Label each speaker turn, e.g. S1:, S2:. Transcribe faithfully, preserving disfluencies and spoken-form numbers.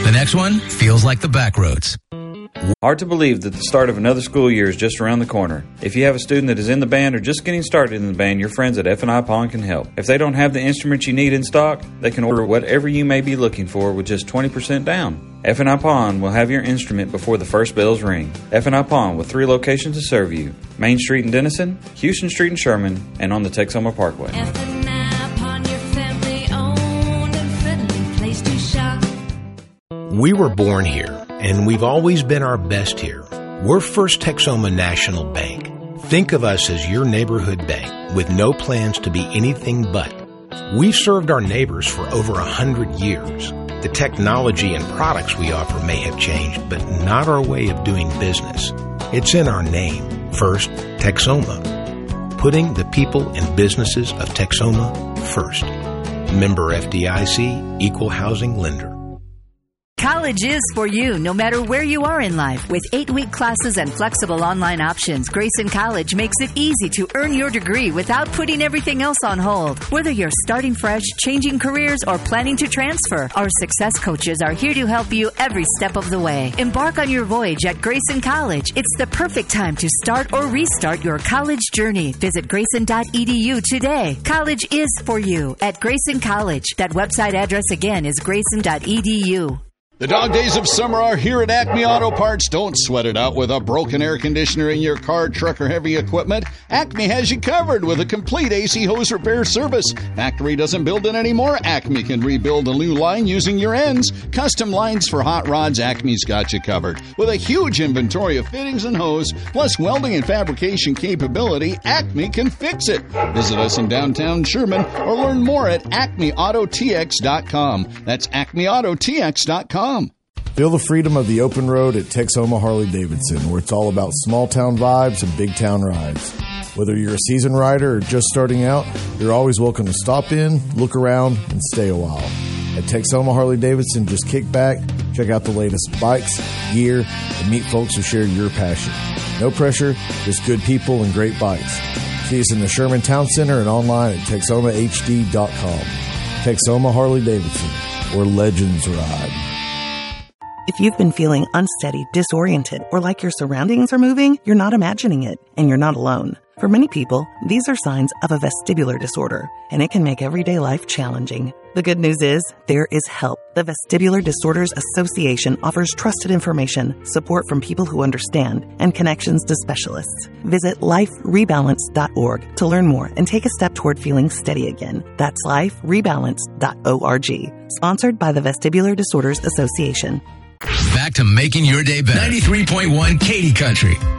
S1: The next one feels like the back roads.
S2: Hard to believe that the start of another school year is just around the corner. If you have a student that is in the band or just getting started in the band, your friends at F and I Pawn can help. If they don't have the instruments you need in stock, they can order whatever you may be looking for with just twenty percent down. F and I Pawn will have your instrument before the first bells ring. F and I Pawn with three locations to serve you: Main Street in Denison, Houston Street in Sherman, and on the Texoma Parkway.
S3: F and I Pawn, your family owned and friendly place to shop.
S4: We were born here, and we've always been our best here. We're First Texoma National Bank. Think of us as your neighborhood bank with no plans to be anything but. We've served our neighbors for over a hundred years. The technology and products we offer may have changed, but not our way of doing business. It's in our name, First Texoma. Putting the people and businesses of Texoma first. Member F D I C, Equal Housing Lender.
S5: College is for you, no matter where you are in life. With eight-week classes and flexible online options, Grayson College makes it easy to earn your degree without putting everything else on hold. Whether you're starting fresh, changing careers, or planning to transfer, our success coaches are here to help you every step of the way. Embark on your voyage at Grayson College. It's the perfect time to start or restart your college journey. Visit grayson dot e d u today. College is for you at Grayson College. That website address again is grayson dot e d u.
S6: The dog days of summer are here at Acme Auto Parts. Don't sweat it out with a broken air conditioner in your car, truck, or heavy equipment. Acme has you covered with a complete A C hose repair service. Factory doesn't build it anymore. Acme can rebuild a new line using your ends. Custom lines for hot rods, Acme's got you covered. With a huge inventory of fittings and hose, plus welding and fabrication capability, Acme can fix it. Visit us in downtown Sherman or learn more at acme auto t x dot com. That's acme auto t x dot com.
S7: Feel the freedom of the open road at Texoma Harley-Davidson, where it's all about small-town vibes and big-town rides. Whether you're a seasoned rider or just starting out, you're always welcome to stop in, look around, and stay a while. At Texoma Harley-Davidson, just kick back, check out the latest bikes, gear, and meet folks who share your passion. No pressure, just good people and great bikes. See us in the Sherman Town Center and online at texoma h d dot com. Texoma Harley-Davidson, where legends ride.
S8: If you've been feeling unsteady, disoriented, or like your surroundings are moving, you're not imagining it, and you're not alone. For many people, these are signs of a vestibular disorder, and it can make everyday life challenging. The good news is, there is help. The Vestibular Disorders Association offers trusted information, support from people who understand, and connections to specialists. Visit life rebalance dot org to learn more and take a step toward feeling steady again. That's life rebalance dot org. Sponsored by the Vestibular Disorders Association.
S1: Back to making your day better. ninety-three point one Katy Country.